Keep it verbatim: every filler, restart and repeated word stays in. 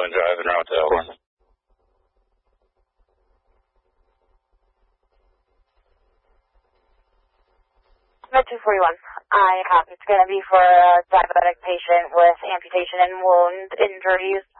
forty-one driving around to Elwyn. Med two forty-one. I copy. It's going to be for a diabetic patient with amputation and wound injuries.